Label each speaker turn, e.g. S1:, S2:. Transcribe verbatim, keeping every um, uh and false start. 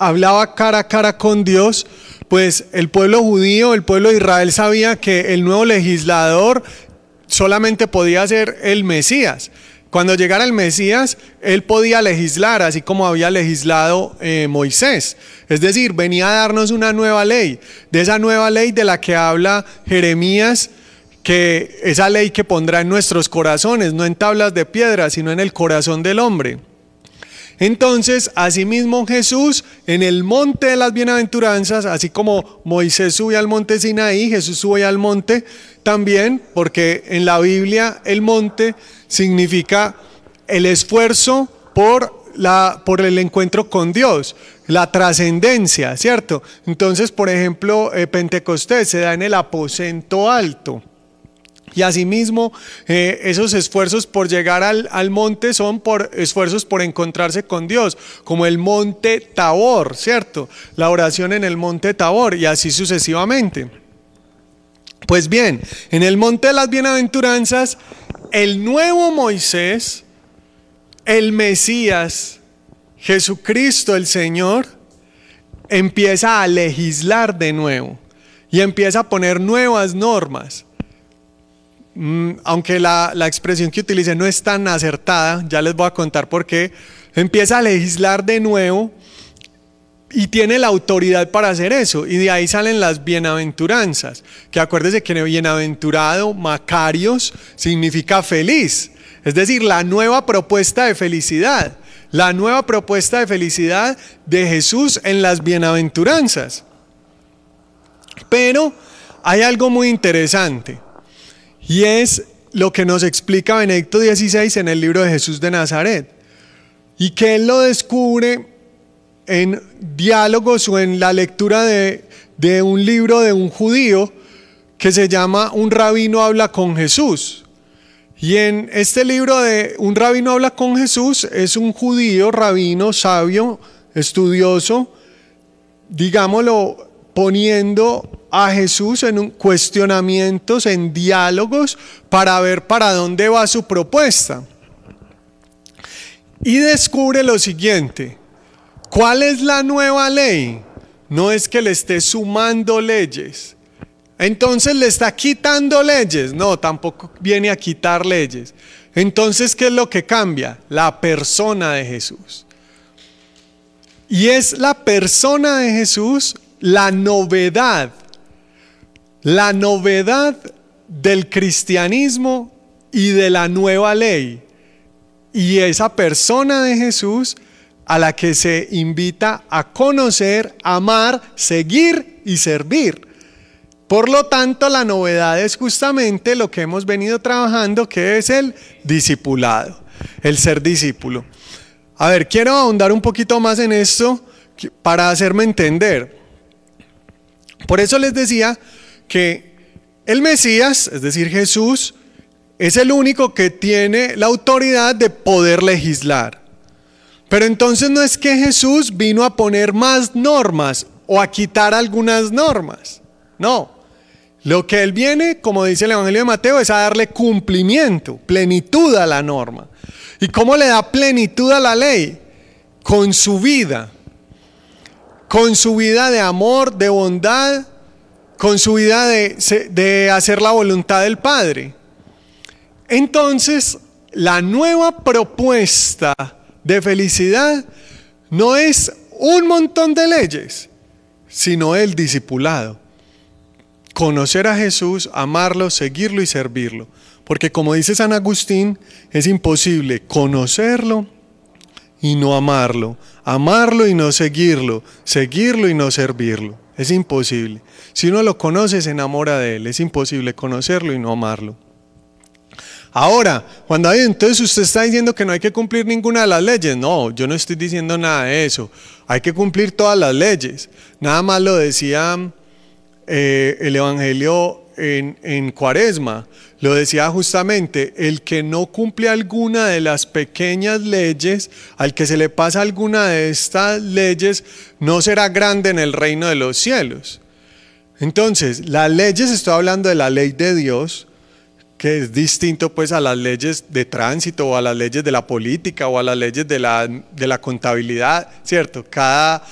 S1: hablaba cara a cara con Dios, pues el pueblo judío, el pueblo de Israel sabía que el nuevo legislador solamente podía ser el Mesías. Cuando llegara el Mesías, él podía legislar, así como había legislado eh, Moisés. Es decir, venía a darnos una nueva ley, de esa nueva ley de la que habla Jeremías, que esa ley que pondrá en nuestros corazones, no en tablas de piedra, sino en el corazón del hombre. Entonces, asimismo Jesús en el monte de las bienaventuranzas, así como Moisés sube al monte Sinaí, Jesús sube al monte también, porque en la Biblia el monte significa el esfuerzo por, la, por el encuentro con Dios, la trascendencia, ¿cierto? Entonces, por ejemplo, eh, Pentecostés se da en el aposento alto. Y asimismo, eh, esos esfuerzos por llegar al, al monte son por esfuerzos por encontrarse con Dios, como el monte Tabor, ¿cierto? La oración en el monte Tabor y así sucesivamente. Pues bien, en el monte de las bienaventuranzas, el nuevo Moisés, el Mesías, Jesucristo el Señor, empieza a legislar de nuevo y empieza a poner nuevas normas. Aunque la, la expresión que utilicé no es tan acertada, ya les voy a contar por qué. Empieza a legislar de nuevo y tiene la autoridad para hacer eso, y de ahí salen las bienaventuranzas, que acuérdense que bienaventurado, Macarios, significa feliz, es decir, la nueva propuesta de felicidad, la nueva propuesta de felicidad de Jesús en las bienaventuranzas. Pero hay algo muy interesante. Y es lo que nos explica Benedicto dieciséis en el libro de Jesús de Nazaret. Y que él lo descubre en diálogos o en la lectura de, de un libro de un judío que se llama Un rabino habla con Jesús. Y en este libro de Un rabino habla con Jesús es un judío, rabino, sabio, estudioso, digámoslo, poniendo a Jesús en un cuestionamientos, en diálogos, para ver para dónde va su propuesta. Y descubre lo siguiente: ¿cuál es la nueva ley? No es que le esté sumando leyes, entonces le está quitando leyes. No, tampoco viene a quitar leyes. Entonces, ¿qué es lo que cambia? La persona de Jesús. Y es la persona de Jesús la novedad, la novedad del cristianismo y de la nueva ley. Y esa persona de Jesús a la que se invita a conocer, amar, seguir y servir. Por lo tanto, la novedad es justamente lo que hemos venido trabajando, que es el discipulado, el ser discípulo. A ver, quiero ahondar un poquito más en esto para hacerme entender. Por eso les decía que el Mesías, es decir, Jesús, es el único que tiene la autoridad de poder legislar. Pero entonces no es que Jesús vino a poner más normas o a quitar algunas normas. No. Lo que él viene, como dice el Evangelio de Mateo, es a darle cumplimiento, plenitud a la norma. ¿Y cómo le da plenitud a la ley? Con su vida. Con su vida de amor, de bondad, con su vida de, de hacer la voluntad del Padre. Entonces, la nueva propuesta de felicidad no es un montón de leyes, sino el discipulado. Conocer a Jesús, amarlo, seguirlo y servirlo. Porque como dice San Agustín, es imposible conocerlo y no amarlo, amarlo y no seguirlo, seguirlo y no servirlo. Es imposible. Si uno lo conoce, se enamora de él. Es imposible conocerlo y no amarlo. Ahora, Juan David, entonces usted está diciendo que no hay que cumplir ninguna de las leyes. No, yo no estoy diciendo nada de eso. Hay que cumplir todas las leyes. Nada más lo decía eh, el Evangelio en, en Cuaresma. Lo decía justamente: el que no cumple alguna de las pequeñas leyes, al que se le pasa alguna de estas leyes, no será grande en el reino de los cielos. Entonces, las leyes, estoy hablando de la ley de Dios, que es distinto pues a las leyes de tránsito o a las leyes de la política o a las leyes de la, de la contabilidad, ¿cierto? Cada